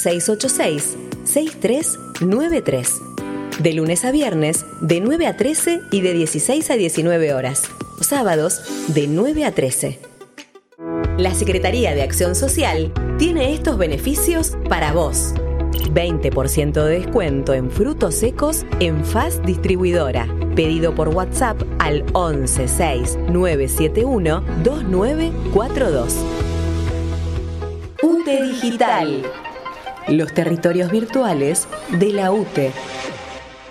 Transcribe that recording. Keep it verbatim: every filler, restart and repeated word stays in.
seis ocho seis, seis tres nueve tres. De lunes a viernes, de nueve a trece y de dieciséis a diecinueve horas. Sábados, de nueve a trece. La Secretaría de Acción Social tiene estos beneficios para vos. veinte por ciento de descuento en frutos secos en F A S Distribuidora. Pedido por WhatsApp al once seis nueve siete uno dos nueve cuatro dos. U T E Digital. Los territorios virtuales de la U T E.